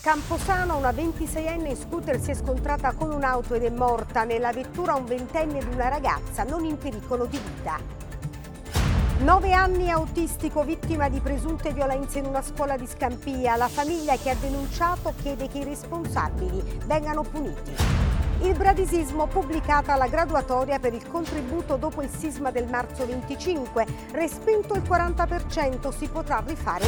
Camposano, una 26enne in scooter si è scontrata con un'auto ed è morta. Nella vettura un ventenne ed una ragazza non in pericolo di vita. 9 anni, autistico, vittima di presunte violenze in una scuola di Scampia. La famiglia che ha denunciato chiede che i responsabili vengano puniti. Il bradisismo, pubblicata la graduatoria per il contributo dopo il sisma del marzo 25. Respinto il 40%, si potrà rifare